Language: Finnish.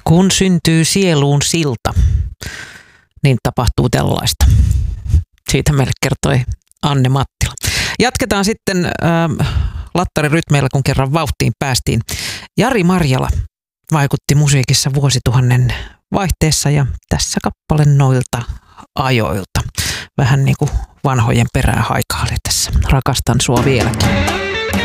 Kun syntyy sieluun silta, niin tapahtuu tällaista. Siitä meille kertoi Anne Mattila. Jatketaan sitten lattarirytmeillä, kun kerran vauhtiin päästiin. Jari Marjala vaikutti musiikissa vuosituhannen vaihteessa ja tässä kappale noilta ajoilta. Vähän niin kuin vanhojen perää haikailee tässä. Rakastan sua vieläkin.